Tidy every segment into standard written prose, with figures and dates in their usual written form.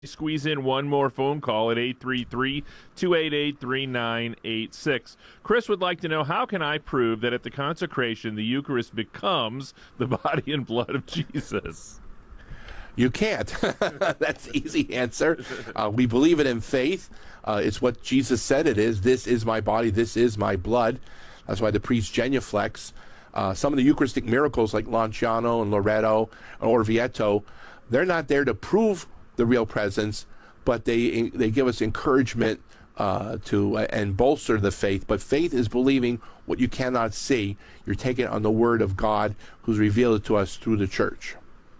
Squeeze in one more phone call at 833-288-3986. Chris would like to know, how can I prove that at the consecration the Eucharist becomes the body and blood of Jesus? You can't. That's the easy answer. We believe it in faith. It's what Jesus said it is. This is my body. This is my blood. That's why the priest genuflects. Some of the Eucharistic miracles like Lanciano and Loreto or Orvieto, they're not there to prove the real presence, but they give us encouragement to and bolster the faith. But faith is believing what you cannot see. You're taking it on the word of God, who's revealed it to us through the church.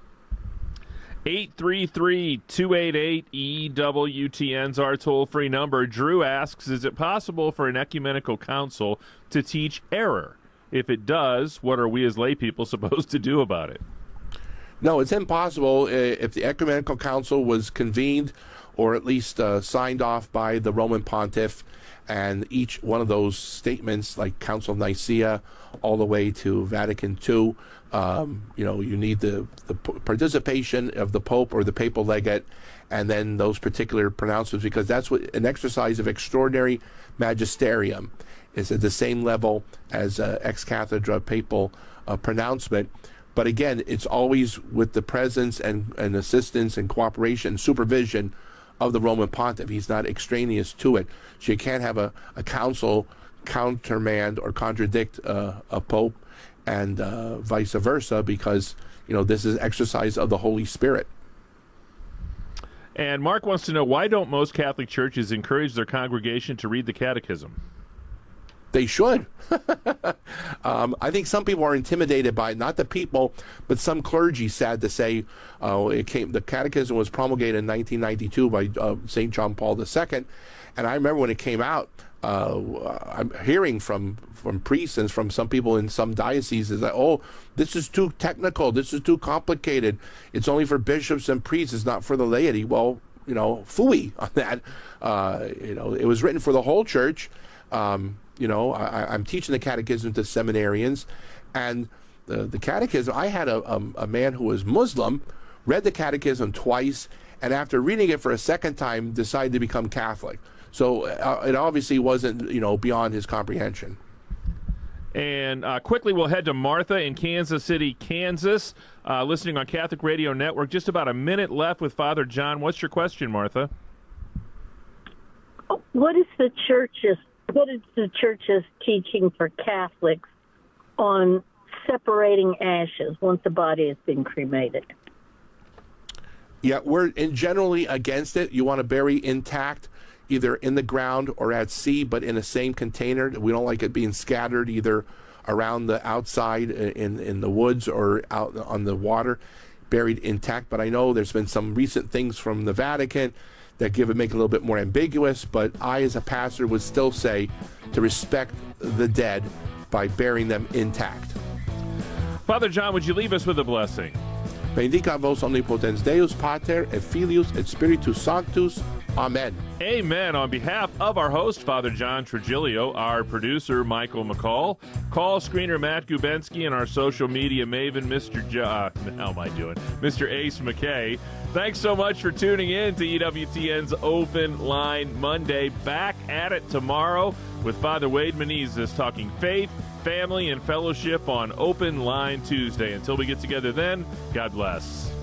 833-288-EWTN's our toll-free number. Drew asks, is it possible for an ecumenical council to teach error? If it does, what are we as lay people supposed to do about it? No, it's impossible. If the Ecumenical Council was convened or at least signed off by the Roman Pontiff, and each one of those statements, like Council of Nicaea all the way to Vatican II, you need the participation of the Pope or the Papal Legate, and then those particular pronouncements, because that's what an exercise of extraordinary magisterium is, at the same level as ex cathedra papal pronouncement. But again, it's always with the presence and assistance and cooperation and supervision of the Roman Pontiff. He's not extraneous to it. So you can't have a council countermand or contradict a pope, and vice versa, because this is exercise of the Holy Spirit. And Mark wants to know, why don't most Catholic churches encourage their congregation to read the catechism? They should. I think some people are intimidated by it, not the people, but some clergy, sad to say. The catechism was promulgated in 1992 by St. John Paul II, and I remember when it came out, I'm hearing from priests and from some people in some dioceses that, this is too technical, this is too complicated, it's only for bishops and priests, it's not for the laity. Well, phooey on that. It was written for the whole church. I'm teaching the catechism to seminarians, and the catechism, I had a man who was Muslim, read the catechism twice, and after reading it for a second time, decided to become Catholic. So it obviously wasn't, beyond his comprehension. And quickly, we'll head to Martha in Kansas City, Kansas, listening on Catholic Radio Network. Just about a minute left with Father John. What's your question, Martha? What is the church's teaching for Catholics on separating ashes once the body has been cremated? Yeah, we're generally against it. You want to bury intact, either in the ground or at sea, but in the same container. We don't like it being scattered either around the outside in the woods or out on the water, buried intact. But I know there's been some recent things from the Vatican that make it a little bit more ambiguous, but I, as a pastor, would still say to respect the dead by burying them intact. Father John, would you leave us with a blessing? Benedicat vos omnipotens Deus, Pater, et Filius, et Spiritus Sanctus. Amen. Amen. On behalf of our host, Father John Trigilio, our producer, Michael McCall, call screener Matt Gubensky, and our social media maven, Mr. Ace McKay. Thanks so much for tuning in to EWTN's Open Line Monday. Back at it tomorrow with Father Wade Menezes talking faith, family, and fellowship on Open Line Tuesday. Until we get together then, God bless.